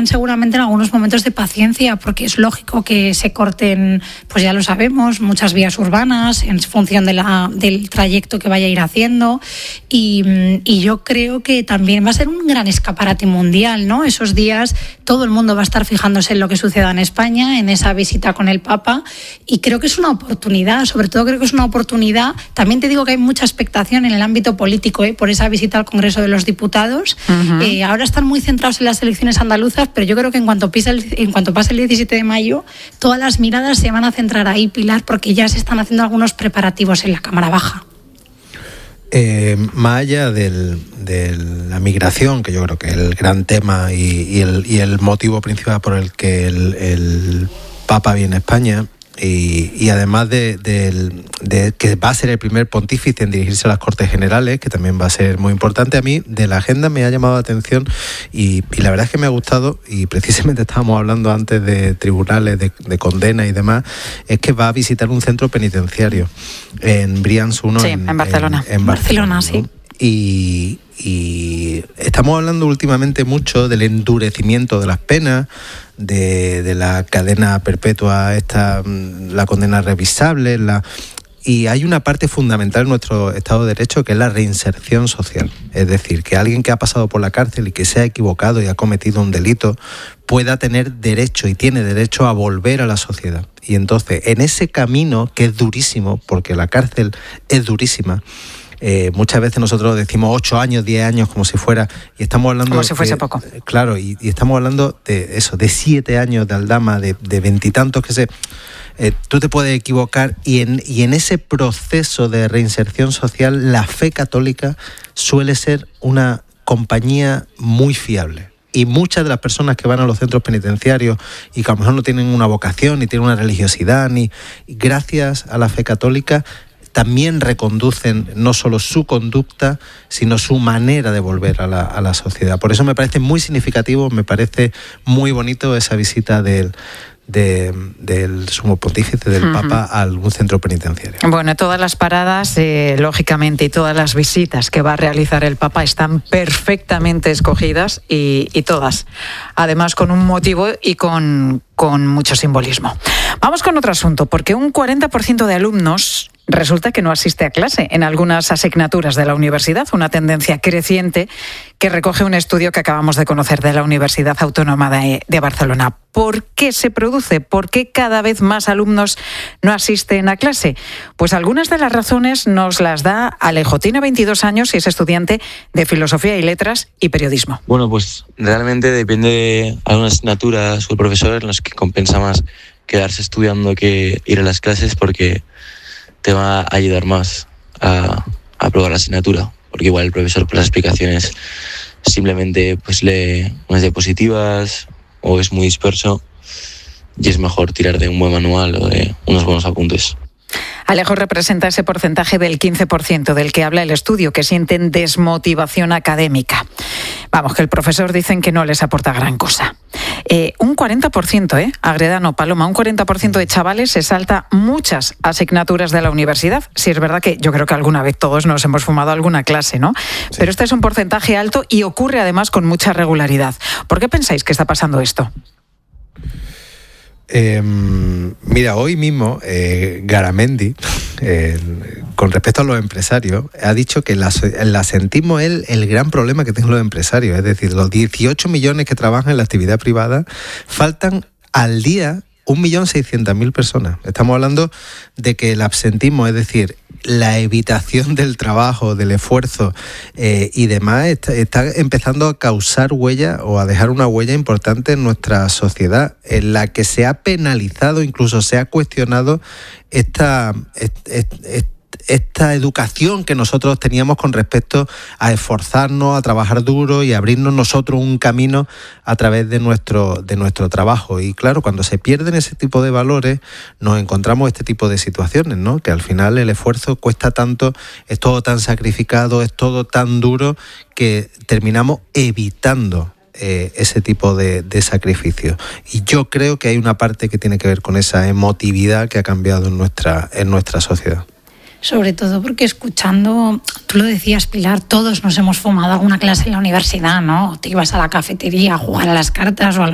seguramente en algunos momentos de paciencia, porque es lógico que se corten, pues ya lo sabemos, muchas vías urbanas en función del trayecto que vaya a ir haciendo, y yo creo que también va a ser un gran escaparate mundial, ¿no? Esos días todo el mundo va a estar fijándose en lo que suceda en España, en esa visita con el Papa, y creo que es una oportunidad, sobre todo creo que es una oportunidad. También te digo que hay mucha expectación en el ámbito político por esa visita al Congreso de los Diputados. Ahora están muy centrados en las elecciones andaluzas, pero yo creo que en cuanto pase el 17 de mayo, todas las miradas se van a centrar ahí, Pilar, porque ya se están haciendo algunos preparativos en la Cámara Baja. Más allá de la migración, que yo creo que es el gran tema y el motivo principal por el que el Papa viene a España, y además de que va a ser el primer pontífice en dirigirse a las Cortes Generales, que también va a ser muy importante, a mí de la agenda me ha llamado la atención y la verdad es que me ha gustado, y precisamente estábamos hablando antes de tribunales, de condena y demás, es que va a visitar un centro penitenciario en Brians 1, sí, en Barcelona. En Barcelona, sí. ¿no? Y estamos hablando últimamente mucho del endurecimiento de las penas, de la cadena perpetua, la condena revisable, y hay una parte fundamental en nuestro Estado de Derecho que es la reinserción social. Es decir, que alguien que ha pasado por la cárcel y que se ha equivocado y ha cometido un delito pueda tener derecho y tiene derecho a volver a la sociedad. Y entonces, en ese camino, que es durísimo, porque la cárcel es durísima, muchas veces nosotros decimos 8 años, 10 años, como si fuera, y estamos hablando... Como si fuese poco. Claro, y estamos hablando de eso, de 7 años de aldama, de 20 y tantos que tú te puedes equivocar, y en ese proceso de reinserción social, la fe católica suele ser una compañía muy fiable. Y muchas de las personas que van a los centros penitenciarios y que a lo mejor no tienen una vocación, ni tienen una religiosidad, ni gracias a la fe católica, también reconducen no solo su conducta, sino su manera de volver a la sociedad. Por eso me parece muy significativo, me parece muy bonito esa visita del sumo pontífice, del Papa, a algún centro penitenciario. Bueno, todas las paradas, lógicamente, y todas las visitas que va a realizar el Papa están perfectamente escogidas y todas, además, con un motivo y con mucho simbolismo. Vamos con otro asunto, porque un 40% de alumnos resulta que no asiste a clase en algunas asignaturas de la universidad, una tendencia creciente que recoge un estudio que acabamos de conocer de la Universidad Autónoma de Barcelona. ¿Por qué se produce? ¿Por qué cada vez más alumnos no asisten a clase? Pues algunas de las razones nos las da Alejo. Tiene 22 años y es estudiante de Filosofía y Letras y Periodismo. Bueno, pues realmente depende de algunas asignaturas o el profesor en los que compensa más quedarse estudiando que ir a las clases, porque te va a ayudar más a aprobar la asignatura, porque igual el profesor por las explicaciones simplemente pues lee unas diapositivas o es muy disperso, y es mejor tirar de un buen manual o de unos buenos apuntes. Alejo representa ese porcentaje del 15% del que habla el estudio, que sienten desmotivación académica. Vamos, que el profesor dicen que no les aporta gran cosa. Un 40%, Agredano, Paloma, un 40% de chavales se salta muchas asignaturas de la universidad. Sí, es verdad que yo creo que alguna vez todos nos hemos fumado alguna clase, ¿no? Sí. Pero este es un porcentaje alto y ocurre además con mucha regularidad. ¿Por qué pensáis que está pasando esto? Mira, hoy mismo Garamendi, con respecto a los empresarios, ha dicho que el asentismo es el gran problema que tienen los empresarios. Es decir, los 18 millones que trabajan en la actividad privada, faltan al día 1.600.000 personas. Estamos hablando de que el absentismo, es decir, la evitación del trabajo, del esfuerzo y demás, está empezando a causar huella o a dejar una huella importante en nuestra sociedad, en la que se ha penalizado, incluso se ha cuestionado esta educación que nosotros teníamos con respecto a esforzarnos, a trabajar duro y abrirnos nosotros un camino a través de nuestro trabajo. Y claro, cuando se pierden ese tipo de valores, nos encontramos este tipo de situaciones, ¿no? Que al final el esfuerzo cuesta tanto, es todo tan sacrificado, es todo tan duro, que terminamos evitando ese tipo de sacrificio. Y yo creo que hay una parte que tiene que ver con esa emotividad que ha cambiado en nuestra sociedad. Sobre todo porque escuchando, tú lo decías, Pilar, todos nos hemos fumado alguna clase en la universidad, ¿no? Te ibas a la cafetería a jugar a las cartas o a